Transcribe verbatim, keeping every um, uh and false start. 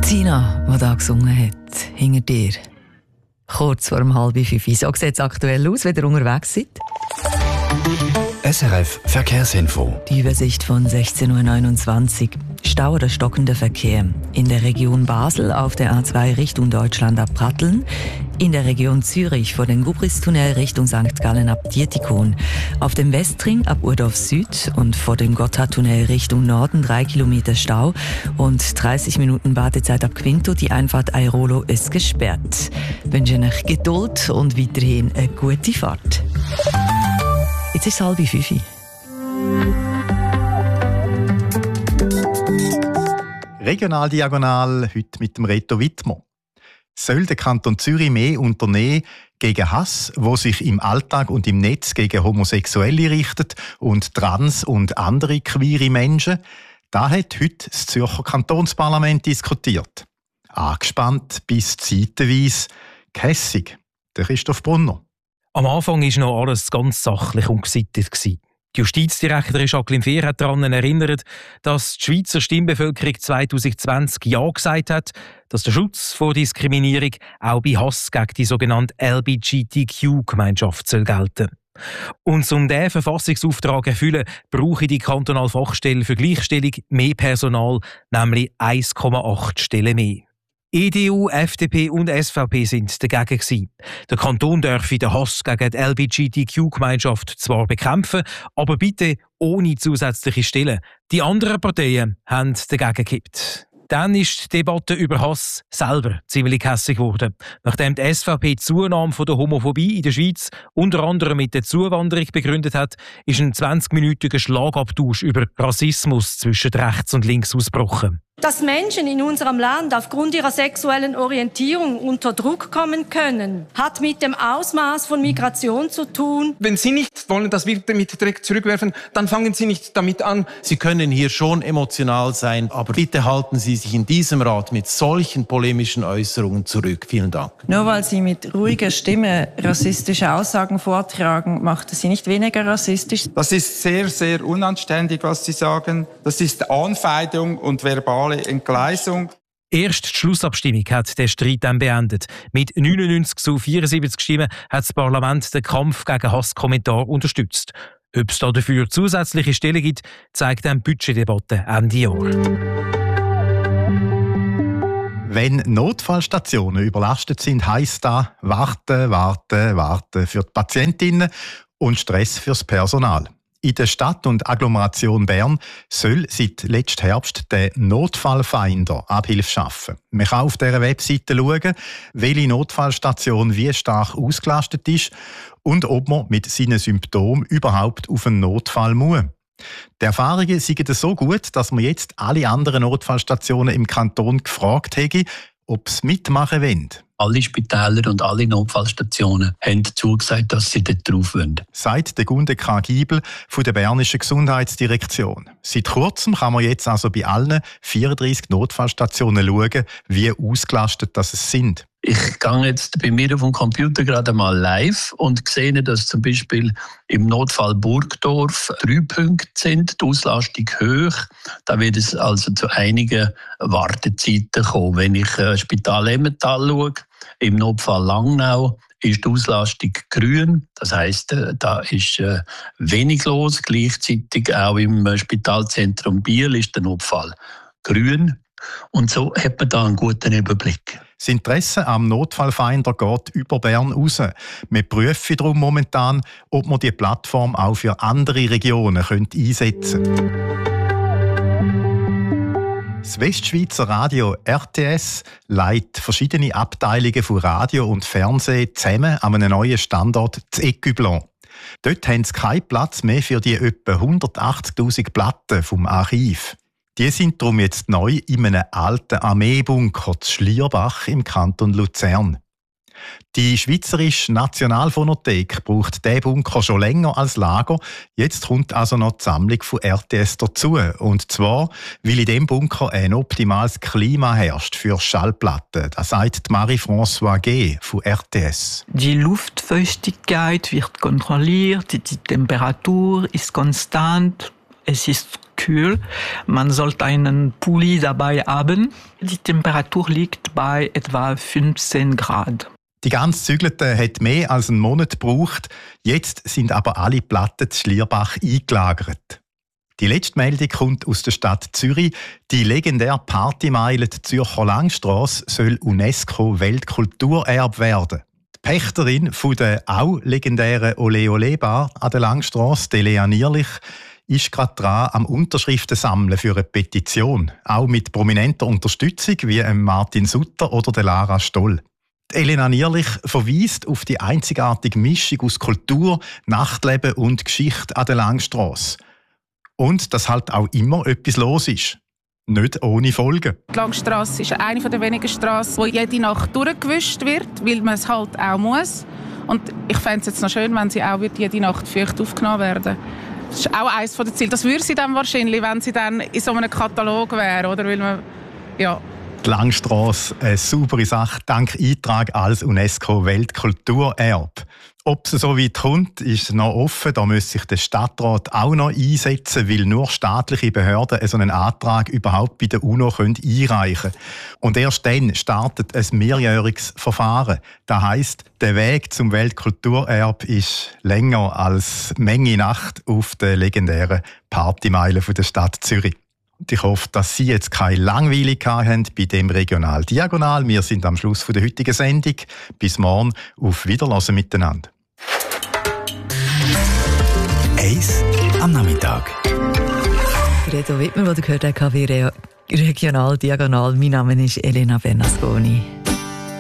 Tina, die da gesungen hat, hinter dir. Kurz vor um halb fünf. So sieht es aktuell aus, wenn ihr unterwegs seid. S R F Verkehrsinfo. Die Übersicht von sechzehn Uhr neunundzwanzig. Stau oder stockender Verkehr. In der Region Basel auf der A zwei Richtung Deutschland ab Pratteln. In der Region Zürich vor dem Gubristunnel Richtung Sankt Gallen ab Dietikon. Auf dem Westring ab Urdorf Süd und vor dem Gotthardtunnel Richtung Norden drei Kilometer Stau und dreißig Minuten Wartezeit ab Quinto. Die Einfahrt Airolo ist gesperrt. Ich wünsche euch Geduld und weiterhin eine gute Fahrt. Jetzt ist es halb fünf. Regionaldiagonal, heute mit dem Reto Wittmer. Soll der Kanton Zürich mehr unternehmen gegen Hass, wo sich im Alltag und im Netz gegen Homosexuelle richtet und Trans- und andere queere Menschen? Da hat heute das Zürcher Kantonsparlament diskutiert. Angespannt bis zeitweise gehässig. Der Christoph Brunner. Am Anfang war noch alles ganz sachlich und gesittet. Die Justizdirektorin Jacqueline Fehr hat daran erinnert, dass die Schweizer Stimmbevölkerung zwanzig zwanzig Ja gesagt hat, dass der Schutz vor Diskriminierung auch bei Hass gegen die sogenannte L G B T Q-Gemeinschaft soll gelten. Und um diesen Verfassungsauftrag zu erfüllen, brauche die kantonale Fachstelle für Gleichstellung mehr Personal, nämlich eins Komma acht Stellen mehr. E D U, F D P und S V P sind dagegen gewesen. Der Kanton dürfe den Hass gegen die L G B T Q-Gemeinschaft zwar bekämpfen, aber bitte ohne zusätzliche Stellen. Die anderen Parteien haben dagegen gekippt. Dann ist die Debatte über Hass selber ziemlich hässig geworden. Nachdem die S V P die Zunahme von der Homophobie in der Schweiz unter anderem mit der Zuwanderung begründet hat, ist ein zwanzigminütiger Schlagabtausch über Rassismus zwischen rechts und links ausgebrochen. Dass Menschen in unserem Land aufgrund ihrer sexuellen Orientierung unter Druck kommen können, hat mit dem Ausmaß von Migration zu tun. Wenn Sie nicht wollen, dass wir damit direkt zurückwerfen, dann fangen Sie nicht damit an. Sie können hier schon emotional sein, aber bitte halten Sie sich in diesem Rat mit solchen polemischen Äußerungen zurück. Vielen Dank. Nur weil Sie mit ruhiger Stimme rassistische Aussagen vortragen, macht es Sie nicht weniger rassistisch. Das ist sehr, sehr unanständig, was Sie sagen. Das ist Anfeindung und verbale Entgleisung. Erst die Schlussabstimmung hat den Streit dann beendet. Mit neunundneunzig zu vierundsiebzig Stimmen hat das Parlament den Kampf gegen Hasskommentar unterstützt. Ob es dafür zusätzliche Stellen gibt, zeigt dann die Budgetdebatte Ende Jahr. Wenn Notfallstationen überlastet sind, heisst das warten, warten, warten für die Patientinnen und Stress fürs Personal. In der Stadt und Agglomeration Bern soll seit letztem Herbst der Notfallfinder Abhilfe schaffen. Man kann auf dieser Webseite schauen, welche Notfallstation wie stark ausgelastet ist und ob man mit seinen Symptomen überhaupt auf einen Notfall muss. Die Erfahrungen sind so gut, dass man jetzt alle anderen Notfallstationen im Kanton gefragt hätte, ob sie mitmachen wollen. Alle Spitäler und alle Notfallstationen haben zugesagt, dass sie dort drauf wollen. Sagt der Gunde K. Giebel von der Bernischen Gesundheitsdirektion. Seit kurzem kann man jetzt also bei allen vierunddreissig Notfallstationen schauen, wie ausgelastet das es sind. Ich gehe jetzt bei mir auf dem Computer gerade mal live und sehe, dass zum Beispiel im Notfall Burgdorf drei Punkte sind, die Auslastung hoch. Da wird es also zu einigen Wartezeiten kommen. Wenn ich äh, Spital Emmental schaue, im Notfall Langnau ist die Auslastung grün. Das heisst, äh, da ist äh, wenig los. Gleichzeitig auch im äh, Spitalzentrum Biel ist der Notfall grün. Und so hat man da einen guten Überblick. Das Interesse am Notfallfinder geht über Bern raus. Wir prüfen darum momentan, ob man die Plattform auch für andere Regionen einsetzen könnte. Das Westschweizer Radio R T S leitet verschiedene Abteilungen von Radio und Fernsehen zusammen an einem neuen Standort zu Écublens. Dort haben sie keinen Platz mehr für die etwa hundertachtzigtausend Platten vom Archiv. Die sind darum jetzt neu in einem alten Armeebunker zu Schlierbach im Kanton Luzern. Die Schweizerische Nationalphonothek braucht diesen Bunker schon länger als Lager. Jetzt kommt also noch die Sammlung von R T S dazu. Und zwar, weil in diesem Bunker ein optimales Klima herrscht für Schallplatten. Das sagt Marie-Françoise G. von R T S. Die Luftfeuchtigkeit wird kontrolliert, die Temperatur ist konstant. Es ist kühl. Man sollte einen Pulli dabei haben. Die Temperatur liegt bei etwa fünfzehn Grad. Die ganze Zügelte hat mehr als einen Monat gebraucht. Jetzt sind aber alle Platten zu Schlierbach eingelagert. Die letzte Meldung kommt aus der Stadt Zürich. Die legendäre Partymeile Zürcher Langstrasse soll UNESCO-Weltkulturerbe werden. Die Pächterin von der auch legendären Ole Ole Bar an der Langstrasse, Lea Nierlich, ist gerade dran am Unterschriften sammeln für eine Petition. Auch mit prominenter Unterstützung wie Martin Sutter oder der Lara Stoll. Die Elena Nierlich verweist auf die einzigartige Mischung aus Kultur, Nachtleben und Geschichte an der Langstrasse. Und dass halt auch immer etwas los ist. Nicht ohne Folgen. Die Langstrasse ist eine der wenigen Strassen, die jede Nacht durchgewischt wird, weil man es halt auch muss. Und ich fände es jetzt noch schön, wenn sie auch jede Nacht feucht aufgenommen werden. Das ist auch eines der Ziele. Das würde sie dann wahrscheinlich, wenn sie dann in so einem Katalog wäre, oder? Weil man, ja. Die Langstrasse, eine saubere Sache, dank Eintrag als UNESCO-Weltkulturerbe. Ob es so weit kommt, ist noch offen. Da muss sich der Stadtrat auch noch einsetzen, weil nur staatliche Behörden so einen Antrag überhaupt bei der UNO einreichen können. Und erst dann startet ein mehrjähriges Verfahren. Das heisst, der Weg zum Weltkulturerbe ist länger als Menge Nacht auf der legendären Partymeile der Stadt Zürich. Und ich hoffe, dass Sie jetzt keine Langweiligkeit haben bei dem Regional Diagonal. Wir sind am Schluss der heutigen Sendung. Bis morgen. Auf Wiederhören miteinander. Eis am Nachmittag. Reto Wittmer, der gehört der K W Regional Diagonal. Mein Name ist Elena Bernasconi.